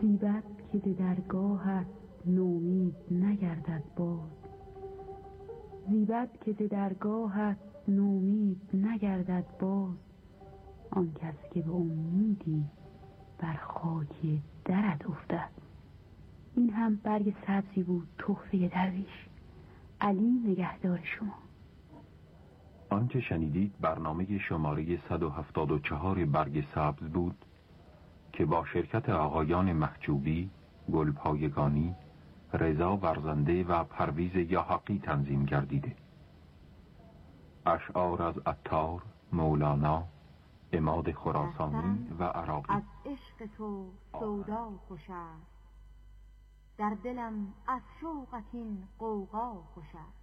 زیبد که ز درگاهت نومید نگردد باز، زیبد که ز درگاهت نومید نگردد باز. آن کس که به امیدی بر خاک درت افتد. این هم برگ سبزی بود، تحفه درویش. علی نگهدار شما. آنچه شنیدید برنامه شماره 174 برگ سبز بود که با شرکت آقایان محجوبی، گلپایگانی، رضا ورزنده و پرویز یاحقی تنظیم گردیده. اشعار از عطار، مولانا، عماد خراسانی و عراقی. از عشق تو سودا خوش است، در دلم از شوقت این غوغا خوش است.